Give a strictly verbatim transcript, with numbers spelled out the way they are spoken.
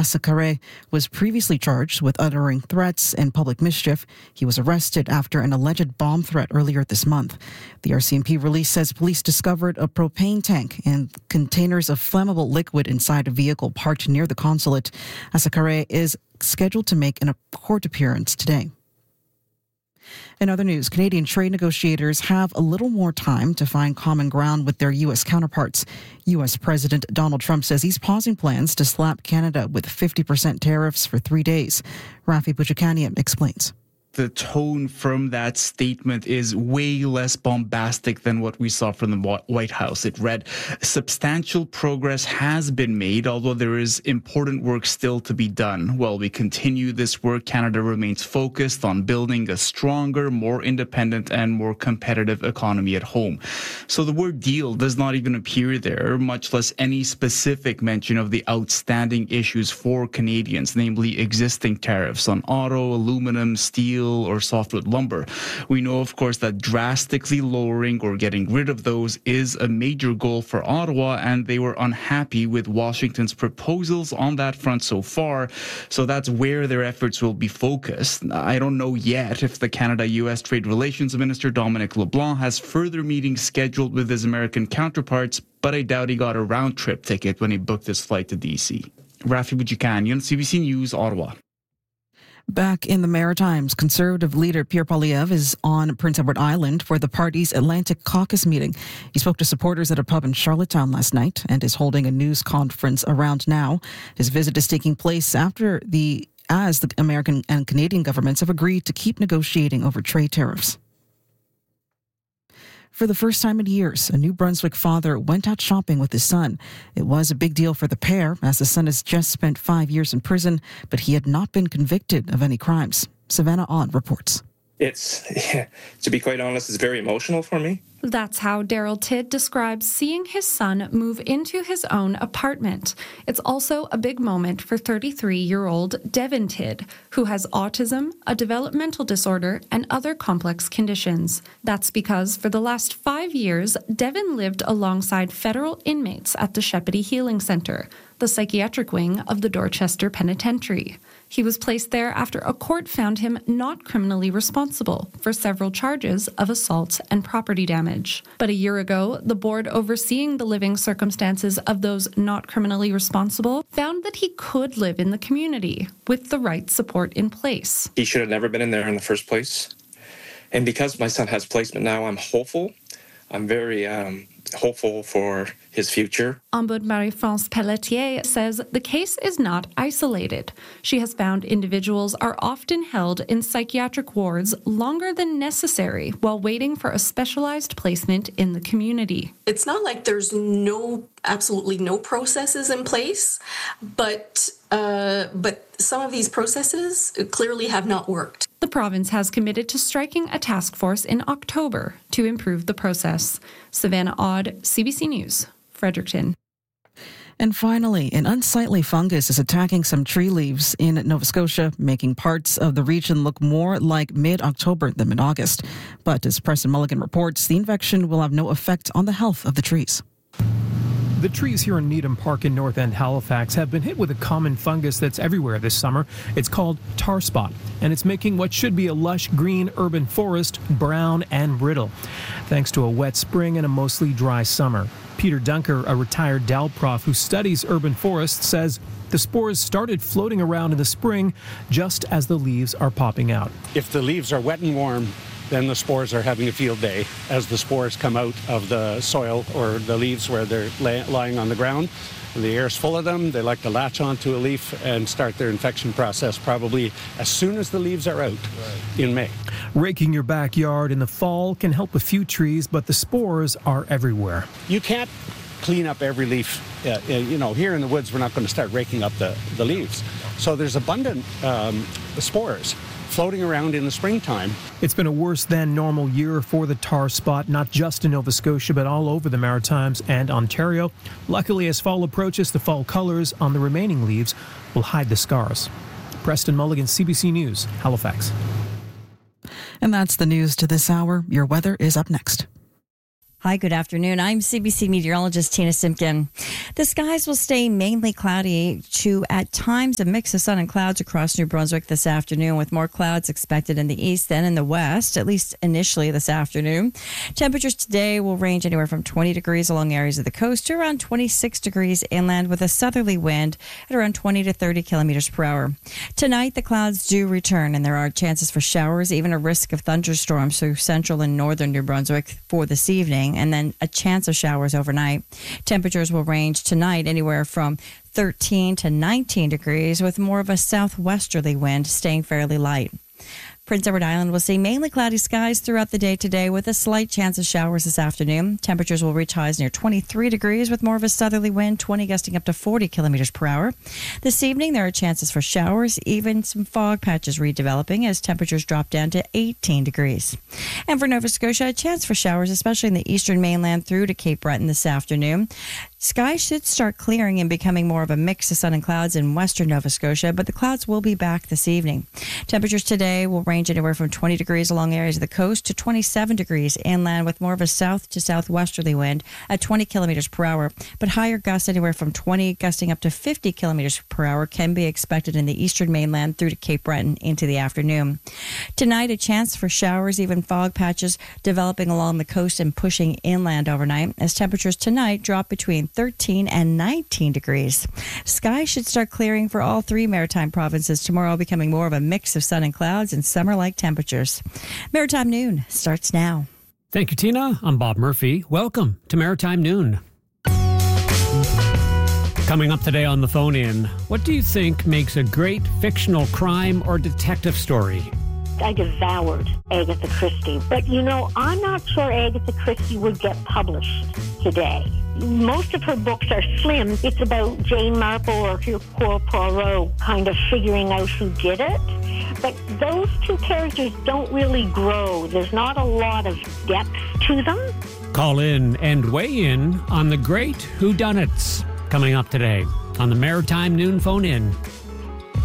Asa Carey was previously charged with uttering threats and public mischief. He was arrested after an alleged bomb threat earlier this month. The R C M P release says police discovered a propane tank and containers of flammable liquid inside a vehicle parked near the consulate. Asa Carey is scheduled to make a court appearance today. In other news, Canadian trade negotiators have a little more time to find common ground with their U S counterparts. U S President Donald Trump says he's pausing plans to slap Canada with fifty percent tariffs for three days. Rafi Bujikanian explains. The tone from that statement is way less bombastic than what we saw from the White House. It read, substantial progress has been made, although there is important work still to be done. While we continue this work, Canada remains focused on building a stronger, more independent, and more competitive economy at home. So the word deal does not even appear there, much less any specific mention of the outstanding issues for Canadians, namely existing tariffs on auto, aluminum, steel, or softwood lumber. We know, of course, that drastically lowering or getting rid of those is a major goal for Ottawa, and they were unhappy with Washington's proposals on that front so far. So that's where their efforts will be focused. I don't know yet if the Canada-U S Trade Relations Minister Dominic LeBlanc has further meetings scheduled with his American counterparts, but I doubt he got a round-trip ticket when he booked his flight to D C. Rafi Bujikanian, C B C News, Ottawa. Back in the Maritimes, Conservative leader Pierre Poilievre is on Prince Edward Island for the party's Atlantic Caucus meeting. He spoke to supporters at a pub in Charlottetown last night and is holding a news conference around now. His visit is taking place after the as the American and Canadian governments have agreed to keep negotiating over trade tariffs. For the first time in years, a New Brunswick father went out shopping with his son. It was a big deal for the pair, as the son has just spent five years in prison, but he had not been convicted of any crimes. Savannah Odd reports. It's, yeah, to be quite honest, it's very emotional for me. That's how Daryl Tidd describes seeing his son move into his own apartment. It's also a big moment for thirty-three-year-old Devin Tidd, who has autism, a developmental disorder, and other complex conditions. That's because for the last five years, Devin lived alongside federal inmates at the Shepady Healing Centre, the psychiatric wing of the Dorchester Penitentiary. He was placed there after a court found him not criminally responsible for several charges of assault and property damage. But a year ago, the board overseeing the living circumstances of those not criminally responsible found that he could live in the community with the right support in place. He should have never been in there in the first place. And because my son has placement now, I'm hopeful. I'm very um, hopeful for his future. Ombudsman Marie-France Pelletier says the case is not isolated. She has found individuals are often held in psychiatric wards longer than necessary while waiting for a specialized placement in the community. It's not like there's no, absolutely no processes in place, but uh, but some of these processes clearly have not worked. The province has committed to striking a task force in October to improve the process. Savannah Odd, C B C News, Fredericton. And finally, an unsightly fungus is attacking some tree leaves in Nova Scotia, making parts of the region look more like mid-October than mid-August. But as Preston Mulligan reports, the infection will have no effect on the health of the trees. The trees here in Needham Park in North End Halifax have been hit with a common fungus that's everywhere this summer. It's called tar spot, and it's making what should be a lush green urban forest brown and brittle, thanks to a wet spring and a mostly dry summer. Peter Dunker, a retired Dal prof who studies urban forests, says the spores started floating around in the spring just as the leaves are popping out. If the leaves are wet and warm, then the spores are having a field day as the spores come out of the soil or the leaves where they're lay- lying on the ground. And the air's full of them. They like to latch onto a leaf and start their infection process probably as soon as the leaves are out right. in May. Raking your backyard in the fall can help a few trees, but the spores are everywhere. You can't clean up every leaf. Uh, you know, here in the woods, we're not going to start raking up the, the leaves. So there's abundant um, spores floating around in the springtime. It's been a worse than normal year for the tar spot, not just in Nova Scotia, but all over the Maritimes and Ontario. Luckily, as fall approaches, the fall colors on the remaining leaves will hide the scars. Preston Mulligan, C B C News, Halifax. And that's the news to this hour. Your weather is up next. Hi, good afternoon. I'm C B C meteorologist Tina Simpkin. The skies will stay mainly cloudy to, at times, a mix of sun and clouds across New Brunswick this afternoon, with more clouds expected in the east than in the west, at least initially this afternoon. Temperatures today will range anywhere from twenty degrees along areas of the coast to around twenty-six degrees inland, with a southerly wind at around twenty to thirty kilometers per hour. Tonight, the clouds do return, and there are chances for showers, even a risk of thunderstorms through central and northern New Brunswick for this evening, and then a chance of showers overnight. Temperatures will range tonight anywhere from thirteen to nineteen degrees, with more of a southwesterly wind staying fairly light. Prince Edward Island will see mainly cloudy skies throughout the day today, with a slight chance of showers this afternoon. Temperatures will reach highs near twenty-three degrees, with more of a southerly wind, twenty gusting up to forty kilometers per hour. This evening, there are chances for showers, even some fog patches redeveloping as temperatures drop down to eighteen degrees. And for Nova Scotia, a chance for showers, especially in the eastern mainland through to Cape Breton this afternoon. Skies should start clearing and becoming more of a mix of sun and clouds in western Nova Scotia, but the clouds will be back this evening. Temperatures today will range anywhere from twenty degrees along areas of the coast to twenty-seven degrees inland, with more of a south to southwesterly wind at twenty kilometers per hour, but higher gusts anywhere from twenty gusting up to fifty kilometers per hour can be expected in the eastern mainland through to Cape Breton into the afternoon. Tonight, a chance for showers, even fog patches developing along the coast and pushing inland overnight, as temperatures tonight drop between thirteen and nineteen degrees. Skies should start clearing for all three maritime provinces tomorrow, becoming more of a mix of sun and clouds and summer-like temperatures. Maritime Noon starts now. Thank you, Tina. I'm Bob Murphy. Welcome to Maritime Noon. Coming up today on the phone-in, what do you think makes a great fictional crime or detective story? I devoured Agatha Christie. But, you know, I'm not sure Agatha Christie would get published today. Most of her books are slim. It's about Jane Marple or Hercule Poirot kind of figuring out who did it. But those two characters don't really grow. There's not a lot of depth to them. Call in and weigh in on the great whodunits coming up today on the Maritime Noon Phone-In.